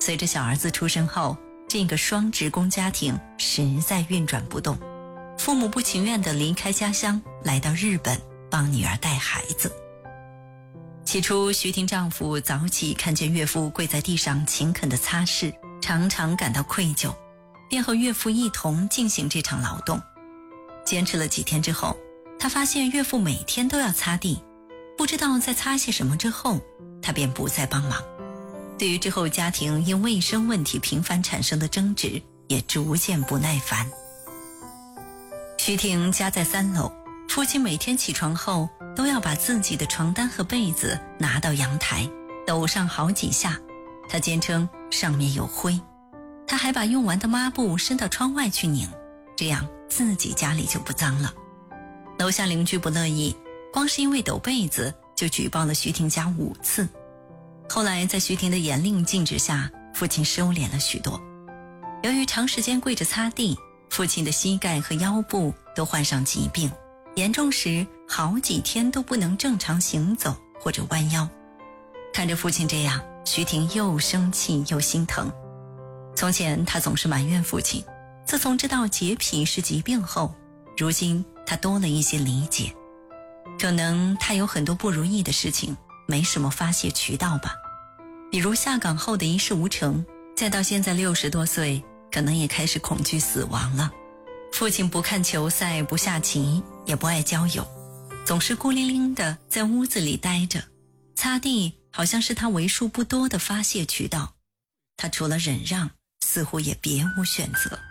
随着小儿子出生后，这个双职工家庭实在运转不动，父母不情愿地离开家乡，来到日本帮女儿带孩子。起初，徐婷丈夫早起看见岳父跪在地上勤恳地擦拭，常常感到愧疚，便和岳父一同进行这场劳动。坚持了几天之后，他发现岳父每天都要擦地，不知道在擦些什么之后，他便不再帮忙。对于之后家庭因卫生问题频繁产生的争执，也逐渐不耐烦。徐婷家在3楼，父亲每天起床后都要把自己的床单和被子拿到阳台，抖上好几下，他坚称上面有灰。他还把用完的抹布伸到窗外去拧，这样自己家里就不脏了。楼下邻居不乐意，光是因为抖被子就举报了徐婷家5次。后来在徐婷的严令禁止下，父亲收敛了许多。由于长时间跪着擦地，父亲的膝盖和腰部都患上疾病，严重时好几天都不能正常行走或者弯腰。看着父亲这样，徐婷又生气又心疼。从前她总是埋怨父亲，自从知道洁癖是疾病后，如今她多了一些理解。可能她有很多不如意的事情，没什么发泄渠道吧。比如下岗后的一事无成，再到现在60多岁，可能也开始恐惧死亡了。父亲不看球赛，不下棋，也不爱交友，总是孤零零地在屋子里待着。擦地好像是他为数不多的发泄渠道，他除了忍让，似乎也别无选择。